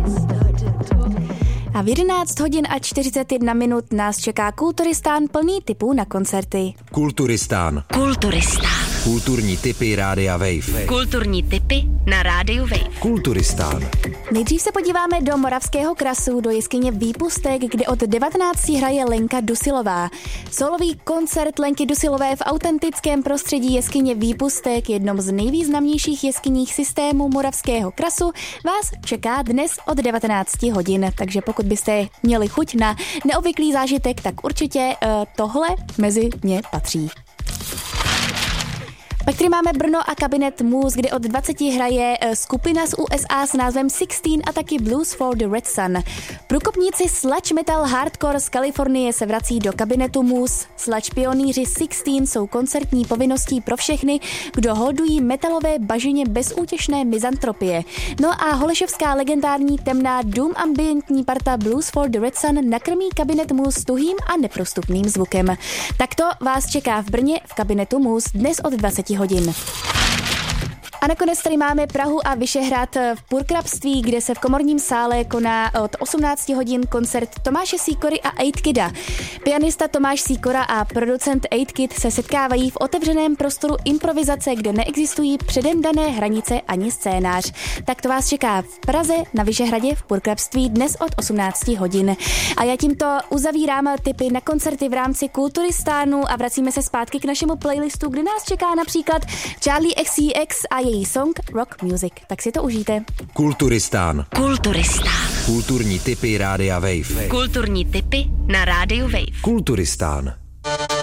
A v 11 hodin a 41 minut nás čeká Kulturistán plný tipů na koncerty. Kulturistán. Kulturní tipy Rádia Wave. Kulturní tipy na Rádiu Wave. Kulturistán. Nejdřív se podíváme do Moravského Krasu, do jeskyně Výpustek, kde od 19 hraje Lenka Dusilová. Solový koncert Lenky Dusilové v autentickém prostředí jeskyně Výpustek, jednom z nejvýznamnějších jeskyních systému Moravského Krasu, vás čeká dnes od 19 hodin. Takže pokud byste měli chuť na neobvyklý zážitek, tak určitě tohle mezi ně patří. Pak tady máme Brno a Kabinet Moose, kde od 20 hraje skupina z USA s názvem 16 a taky Blues for the Red Sun. Průkopníci sludge metal hardcore z Kalifornie se vrací do Kabinetu Moose. Sludge pionýři 16 jsou koncertní povinností pro všechny, kdo hodují metalové bažině bezútěšné mizantropie. No a holešovská legendární temná doom ambientní parta Blues for the Red Sun nakrmí Kabinet Moose tuhým a neprostupným zvukem. Takto vás čeká v Brně v Kabinetu Moose dnes od 20 hodin. A nakonec tady máme Prahu a Vyšehrad v Purkrabství, kde se v Komorním sále koná od 18 hodin koncert Tomáše Sýkory a 8kida. Pianista Tomáš Sýkora a producent 8kid se setkávají v otevřeném prostoru improvizace, kde neexistují předem dané hranice ani scénář. Tak to vás čeká v Praze na Vyšehradě v Purkrabství dnes od 18 hodin. A já tímto uzavírám tipy na koncerty v rámci Kulturistánu a vracíme se zpátky k našemu playlistu, kde nás čeká například Charlie XCX a její song Rock Music. Tak si to užijte. Kulturistán. Kulturní tipy Rádia Wave. Kulturní tipy na Rádiu Wave. Kulturistán.